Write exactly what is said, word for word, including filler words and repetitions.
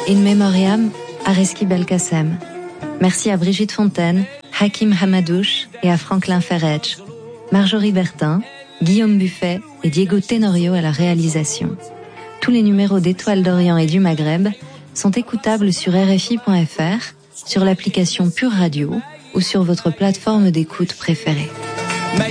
In memoriam Areski Belkacem. Merci à Brigitte Fontaine, Hakim Hamadouche et à Franklin Ferretch. Marjorie Bertin, Guillaume Buffet et Diego Tenorio à la réalisation. Tous les numéros d'Étoile d'Orient et du Maghreb sont écoutables sur R F I point F R, sur l'application Pure Radio ou sur votre plateforme d'écoute préférée.